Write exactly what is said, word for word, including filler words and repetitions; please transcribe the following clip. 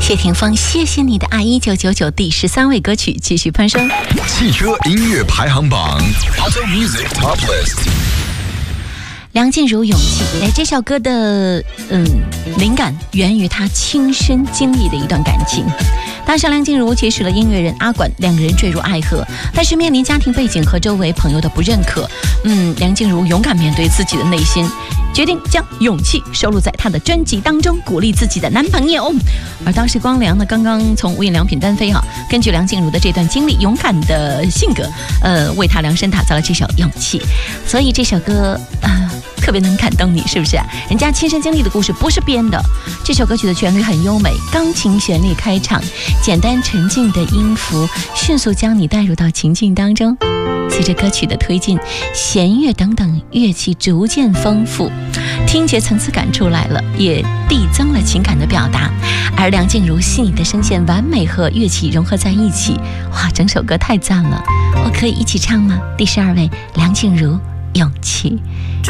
谢霆锋，谢谢你的爱，一九九九第十三位歌曲继续攀升。 汽车音乐排行榜 Auto Music Top List。 梁静茹《勇气》，哎，这首歌的嗯灵感源于她亲身经历的一段感情。当时梁静茹结识了音乐人阿管，两个人坠入爱河，但是面临家庭背景和周围朋友的不认可，嗯，梁静茹勇敢面对自己的内心，决定将勇气收录在她的专辑当中，鼓励自己的男朋友。而当时光良呢，刚刚从无印良品单飞哈，根据梁静茹的这段经历，勇敢的性格，呃，为她量身打造了这首《勇气》。所以这首歌啊、呃，特别能感动你，是不是啊？人家亲身经历的故事不是编的。这首歌曲的旋律很优美，钢琴旋律开场，简单沉静的音符迅速将你带入到情境当中。随着歌曲的推进，弦乐等等乐器逐渐丰富，听觉层次感出来了，也递增了情感的表达。而梁静茹细腻的声线完美和乐器融合在一起，哇，整首歌太赞了！我可以一起唱吗？第十二位，梁静茹《勇气》。